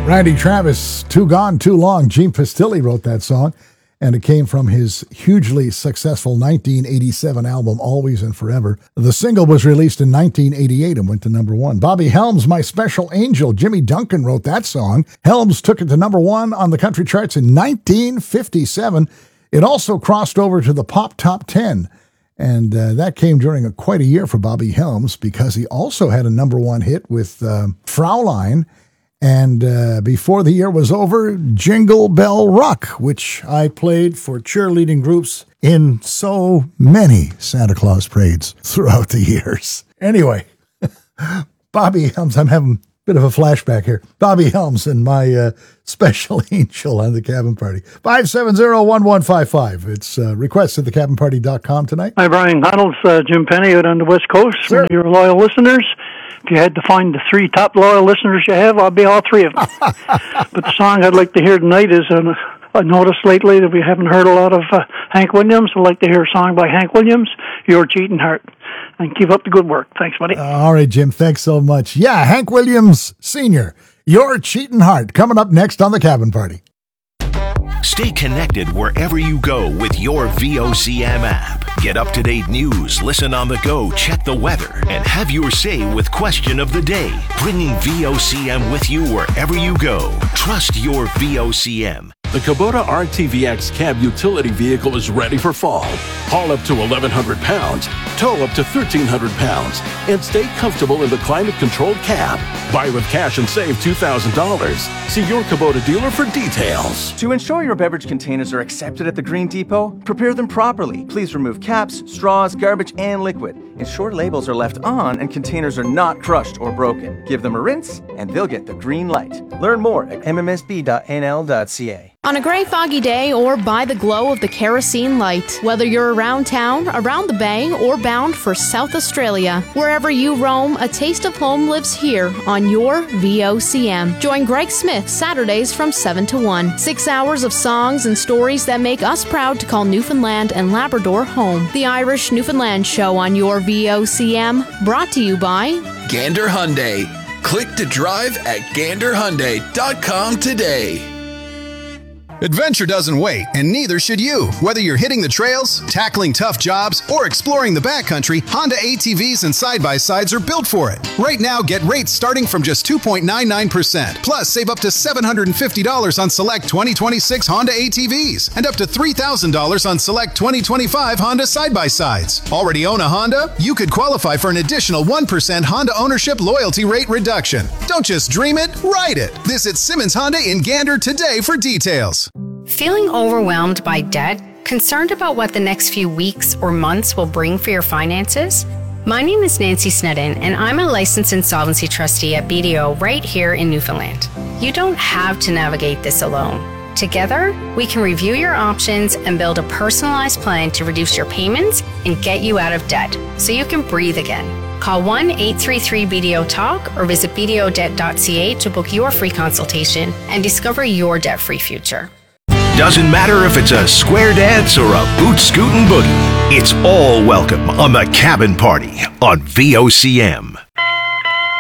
Randy Travis, Too Gone, Too Long. Gene Pastilli wrote that song, and it came from his hugely successful 1987 album, Always and Forever. The single was released in 1988 and went to number one. Bobby Helms, My Special Angel. Jimmy Duncan wrote that song. Helms took it to number one on the country charts in 1957. It also crossed over to the Pop Top 10. And that came during quite a year for Bobby Helms, because he also had a number one hit with Fraulein. And before the year was over, Jingle Bell Rock, which I played for cheerleading groups in so many Santa Claus parades throughout the years. Anyway, Bobby Helms, I'm having a bit of a flashback here. Bobby Helms and My Special Angel on the Cabin Party. 570-1155. It's requests at thecabinparty.com tonight. Hi, Brian Connells, Jim Penny out on the West Coast. Sir. One of your loyal listeners. If you had to find the three top loyal listeners you have, I'll be all three of them. But the song I'd like to hear tonight is, I noticed lately that we haven't heard a lot of Hank Williams. I'd like to hear a song by Hank Williams, Your Cheating Heart. And keep up the good work. Thanks, buddy. All right, Jim. Thanks so much. Yeah, Hank Williams Sr., Your Cheating Heart, coming up next on the Cabin Party. Stay connected wherever you go with your VOCM app. Get up-to-date news, listen on the go, check the weather, and have your say with Question of the Day. Bringing VOCM with you wherever you go. Trust your VOCM. The Kubota RTVX cab utility vehicle is ready for fall. Haul up to 1,100 pounds, tow up to 1,300 pounds, and stay comfortable in the climate-controlled cab. Buy with cash and save $2,000. See your Kubota dealer for details. To ensure your beverage containers are accepted at the Green Depot, prepare them properly. Please remove caps, straws, garbage, and liquid. Ensure labels are left on and containers are not crushed or broken. Give them a rinse, and they'll get the green light. Learn more at mmsb.nl.ca. On a gray, foggy day or by the glow of the kerosene light, whether you're around town, around the bay, or bound for South Australia, wherever you roam, a taste of home lives here on your VOCM. Join Greg Smith Saturdays from 7 to 1. 6 hours of songs and stories that make us proud to call Newfoundland and Labrador home. The Irish Newfoundland Show on your VOCM, brought to you by Gander Hyundai. Click to drive at ganderhyundai.com today. Adventure doesn't wait, and neither should you. Whether you're hitting the trails, tackling tough jobs, or exploring the backcountry, Honda ATVs and side-by-sides are built for it. Right now, get rates starting from just 2.99%. Plus, save up to $750 on select 2026 Honda ATVs and up to $3,000 on select 2025 Honda side-by-sides. Already own a Honda? You could qualify for an additional 1% Honda ownership loyalty rate reduction. Don't just dream it, ride it. Visit Simmons Honda in Gander today for details. Feeling overwhelmed by debt? Concerned about what the next few weeks or months will bring for your finances? My name is Nancy Snedden, and I'm a licensed insolvency trustee at BDO right here in Newfoundland. You don't have to navigate this alone. Together, we can review your options and build a personalized plan to reduce your payments and get you out of debt so you can breathe again. Call 1-833-BDO-TALK or visit bdodebt.ca to book your free consultation and discover your debt-free future. Doesn't matter if it's a square dance or a boot scootin' boogie. It's all welcome on the Cabin Party on VOCM.